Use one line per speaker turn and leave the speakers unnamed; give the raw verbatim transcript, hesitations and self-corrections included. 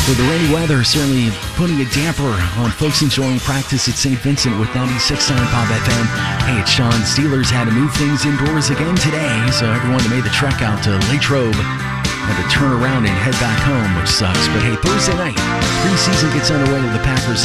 With the rainy weather certainly putting a damper on folks enjoying practice at Saint Vincent with ninety-six point nine Pop F M. Hey, it's Sean. Steelers had to move things indoors again today, so everyone that made the trek out to Latrobe had to turn around and head back home, which sucks. But hey, Thursday night, preseason gets underway with the Packers